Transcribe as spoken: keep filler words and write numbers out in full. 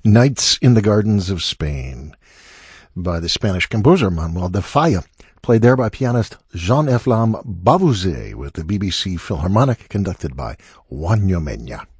Nights in the Gardens of Spain by the Spanish composer Manuel de Falla, played there by pianist Jean-Efflam Bavouzet with the B B C Philharmonic, conducted by Juan Ñomena.